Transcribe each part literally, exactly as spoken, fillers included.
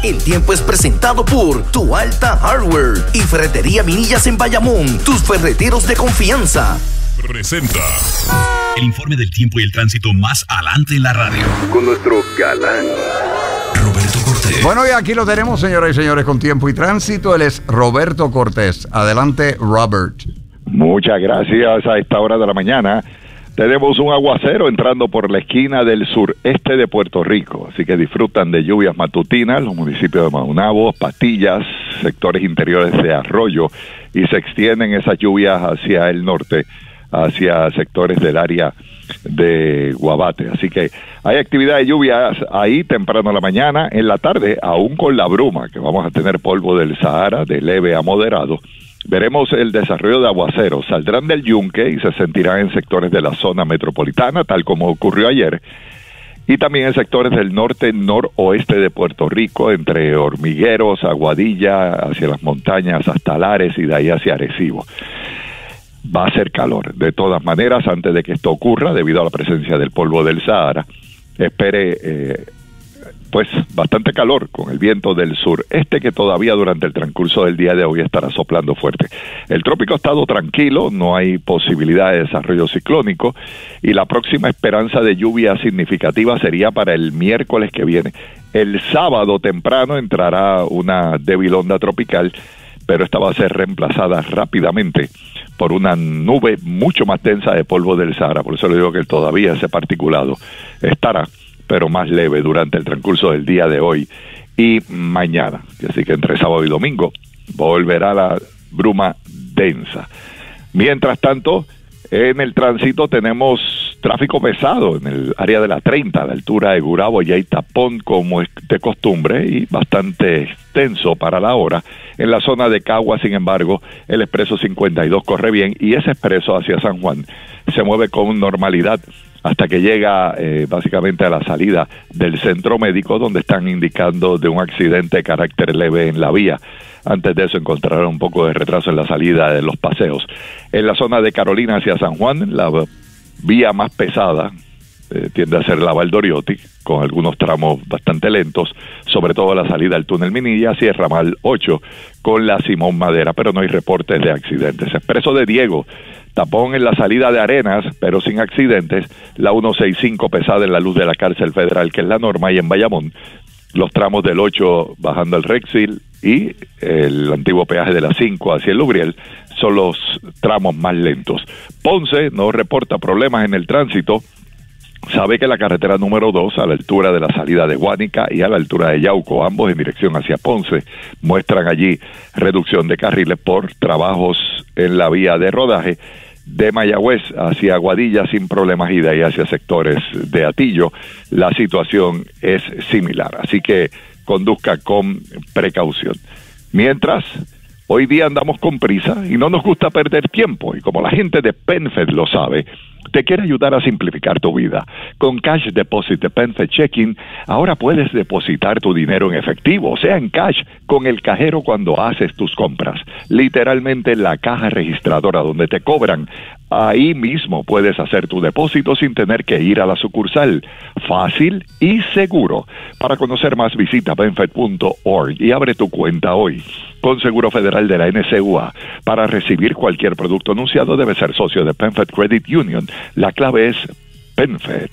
El tiempo es presentado por Tu Alta Hardware y Ferretería Minillas en Bayamón, tus ferreteros de confianza. Presenta el informe del tiempo y el tránsito más adelante en la radio. Con nuestro galán Roberto Cortés. Bueno, y aquí lo tenemos, señoras y señores, con tiempo y tránsito. Él es Roberto Cortés. Adelante, Robert. Muchas gracias. A esta hora de la mañana tenemos un aguacero entrando por la esquina del sureste de Puerto Rico, así que disfrutan de lluvias matutinas los municipios de Maunabo, Patillas, sectores interiores de Arroyo, y se extienden esas lluvias hacia el norte, hacia sectores del área de Guabate. Así que hay actividad de lluvias ahí temprano en la mañana, en la tarde, aún con la bruma, que vamos a tener polvo del Sahara de leve a moderado. Veremos el desarrollo de aguaceros. Saldrán del yunque y se sentirán en sectores de la zona metropolitana, tal como ocurrió ayer, y también en sectores del norte, noroeste de Puerto Rico, entre Hormigueros, Aguadilla, hacia las montañas hasta Lares y de ahí hacia Arecibo. Va a ser calor. De todas maneras, antes de que esto ocurra, debido a la presencia del polvo del Sahara, espere eh, pues bastante calor con el viento del sureste que todavía durante el transcurso del día de hoy estará soplando fuerte. El trópico ha estado tranquilo, no hay posibilidad de desarrollo ciclónico y la próxima esperanza de lluvia significativa sería para el miércoles que viene. El sábado temprano entrará una débil onda tropical, pero esta va a ser reemplazada rápidamente por una nube mucho más densa de polvo del Sahara. Por eso le digo que todavía ese particulado estará, pero más leve durante el transcurso del día de hoy y mañana. Así que entre sábado y domingo volverá la bruma densa. Mientras tanto, en el tránsito tenemos tráfico pesado en el área de la treinta, a la altura de Gurabo, y hay tapón como es de costumbre y bastante extenso para la hora. En la zona de Cagua, sin embargo, el expreso cincuenta y dos corre bien y ese expreso hacia San Juan se mueve con normalidad hasta que llega eh, básicamente a la salida del centro médico, donde están indicando de un accidente de carácter leve en la vía. Antes de eso encontrarán un poco de retraso en la salida de los paseos. En la zona de Carolina hacia San Juan, la vía más pesada eh, tiende a ser la Valdoriotti, con algunos tramos bastante lentos, sobre todo la salida del túnel Minillas y el ramal ocho con la Simón Madera, pero no hay reportes de accidentes. Expreso de Diego, tapón en la salida de Arenas, pero sin accidentes. La ciento sesenta y cinco pesada en la luz de la cárcel federal, que es la norma, y en Bayamón los tramos del ocho bajando al Rexil y el antiguo peaje de la cinco hacia el Lubriel son los tramos más lentos. Ponce no reporta problemas en el tránsito. Sabe que la carretera número dos, a la altura de la salida de Guánica y a la altura de Yauco, ambos en dirección hacia Ponce, muestran allí reducción de carriles por trabajos en la vía de rodaje. De Mayagüez hacia Aguadilla sin problemas, y de ahí hacia sectores de Atillo la situación es similar, así que conduzca con precaución. Mientras, hoy día andamos con prisa y no nos gusta perder tiempo, y como la gente de PenFed lo sabe, te quiere ayudar a simplificar tu vida. Con Cash Deposit de PenFed Checking, ahora puedes depositar tu dinero en efectivo, o sea, en cash, con el cajero cuando haces tus compras. Literalmente en la caja registradora donde te cobran, ahí mismo puedes hacer tu depósito sin tener que ir a la sucursal. Fácil y seguro. Para conocer más, visita penfed punto org y abre tu cuenta hoy. Con Seguro Federal de la N C U A. Para recibir cualquier producto anunciado, debe ser socio de PenFed Credit Union. La clave es PenFed.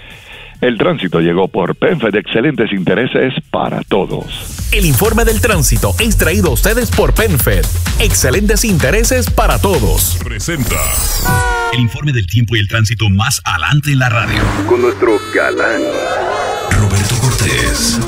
El tránsito llegó por PenFed, excelentes intereses para todos. El informe del tránsito es traído a ustedes por PenFed, excelentes intereses para todos. Presenta el informe del tiempo y el tránsito más adelante en la radio. con nuestro galán Roberto Cortés.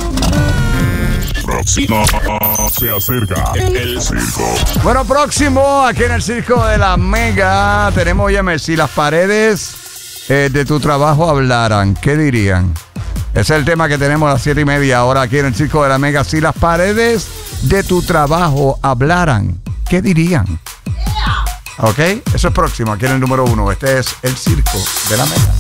Próximo se acerca el circo. Bueno, próximo aquí en el Circo de la Mega tenemos, óyeme, si las paredes eh, de tu trabajo hablaran, ¿qué dirían? Ese es el tema que tenemos a las siete y media ahora aquí en el Circo de la Mega. Si las paredes de tu trabajo hablaran, ¿qué dirían? ¿Ok? Eso es próximo aquí en el número uno. Este es el Circo de la Mega.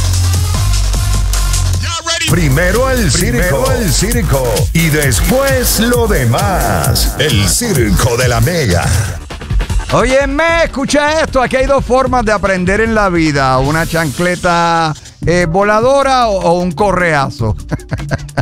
Primero el circo, Primero el circo y después lo demás. El Circo de la Mega. Óyeme, escucha esto. Aquí hay dos formas de aprender en la vida. Una chancleta eh, voladora o, o un correazo.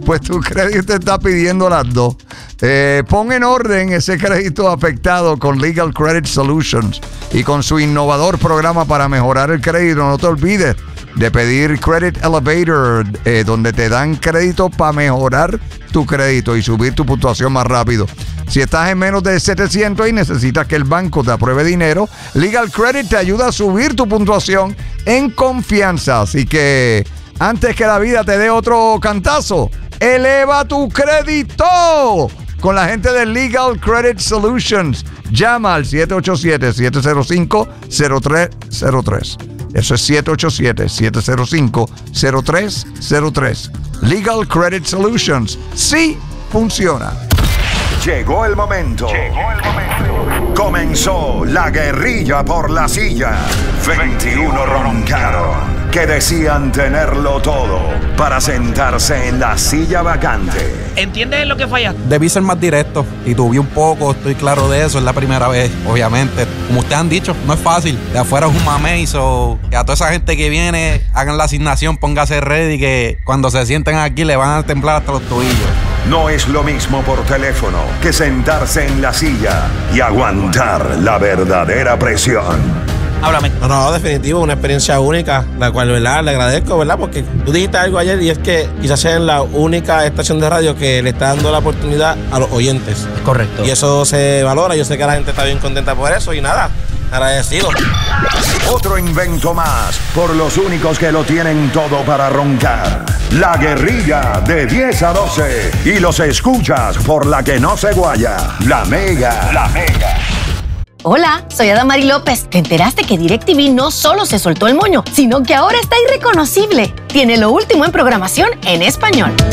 pues tu crédito te está pidiendo las dos. Eh, pon en orden ese crédito afectado con Legal Credit Solutions y con su innovador programa para mejorar el crédito. No te olvides de pedir Credit Elevator, eh, donde te dan crédito para mejorar tu crédito y subir tu puntuación más rápido. Si estás en menos de setecientos y necesitas que el banco te apruebe dinero, Legal Credit te ayuda a subir tu puntuación en confianza. Así que antes que la vida te dé otro cantazo, eleva tu crédito con la gente de Legal Credit Solutions. Llama al siete ocho siete, siete cero cinco, cero tres cero tres. Eso es siete ocho siete, siete cero cinco, cero tres cero tres. Legal Credit Solutions. Sí funciona. Llegó el momento. Llegó el momento. Comenzó la guerrilla por la silla. veintiuno roncaron que decían tenerlo todo para sentarse en la silla vacante. ¿Entiendes lo que falla? Debí ser más directo y tuve un poco, estoy claro de eso, es la primera vez, obviamente. Como ustedes han dicho, no es fácil. De afuera es un mamey, so que a toda esa gente que viene, hagan la asignación, póngase ready, que cuando se sienten aquí le van a temblar hasta los tobillos. No es lo mismo por teléfono que sentarse en la silla y aguantar la verdadera presión. Háblame. No, no, definitivo, una experiencia única, la cual, ¿verdad? Le agradezco, ¿verdad? Porque tú dijiste algo ayer y es que quizás sea la única estación de radio que le está dando la oportunidad a los oyentes. Correcto. Y eso se valora, yo sé que la gente está bien contenta por eso y nada, agradecido. Otro invento más por los únicos que lo tienen todo para roncar. La guerrilla de diez a doce y los escuchas por la que no se guaya. La Mega. La Mega. Hola, soy Adamari López. ¿Te enteraste que DirecTV no solo se soltó el moño, sino que ahora está irreconocible? Tiene lo último en programación en español.